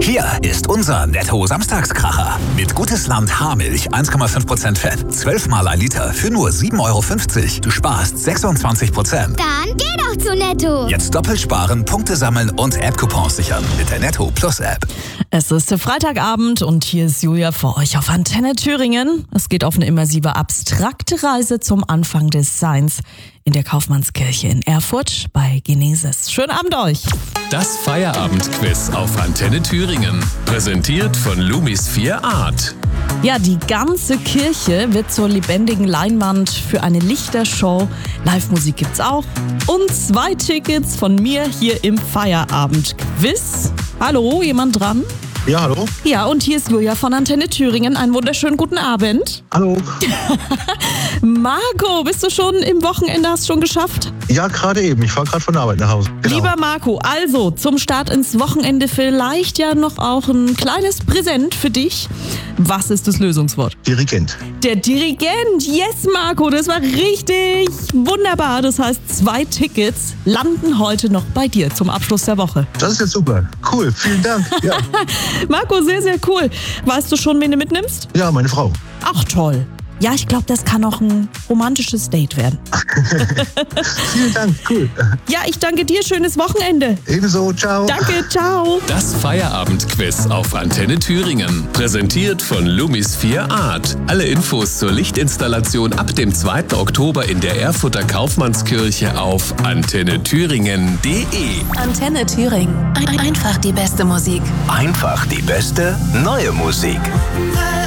Hier ist unser Netto-Samstagskracher. Mit Gutes Land Haarmilch 1,5% Fett, 12 Mal ein Liter für nur 7,50 €. Du sparst 26%. Dann geh doch zu Netto. Jetzt doppelt sparen, Punkte sammeln und App-Coupons sichern mit der Netto Plus App. Es ist Freitagabend und hier ist Julia für euch auf Antenne Thüringen. Es geht auf eine immersive, abstrakte Reise zum Anfang des Seins in der Kaufmannskirche in Erfurt bei Genesis. Schönen Abend euch! Das Feierabendquiz auf Antenne Thüringen. Präsentiert von Lumis 4 Art. Ja, die ganze Kirche wird zur lebendigen Leinwand für eine Lichtershow. Live-Musik gibt's auch. Und 2 Tickets von mir hier im Feierabendquiz. Hallo, jemand dran? Ja, hallo. Ja, und hier ist Julia von Antenne Thüringen. Einen wunderschönen guten Abend. Hallo. Marco, bist du schon im Wochenende, hast du schon geschafft? Ja, gerade eben. Ich fahre gerade von der Arbeit nach Hause. Genau. Lieber Marco, also zum Start ins Wochenende vielleicht ja noch auch ein kleines Präsent für dich. Was ist das Lösungswort? Dirigent. Der Dirigent. Yes, Marco, das war richtig wunderbar. Das heißt, 2 Tickets landen heute noch bei dir zum Abschluss der Woche. Das ist jetzt super. Cool, vielen Dank. Ja, Marco, sehr, sehr cool. Weißt du schon, wen du mitnimmst? ja, meine Frau. Ach, toll. Ja, ich glaube, das kann auch ein romantisches Date werden. Vielen Dank, cool. Ja, ich danke dir. Schönes Wochenende. Ebenso, ciao. Danke, ciao. Das Feierabendquiz auf Antenne Thüringen. Präsentiert von Lumis 4 Art. Alle Infos zur Lichtinstallation ab dem 2. Oktober in der Erfurter Kaufmannskirche auf antennethüringen.de. Antenne Thüringen. Einfach die beste Musik. Einfach die beste neue Musik.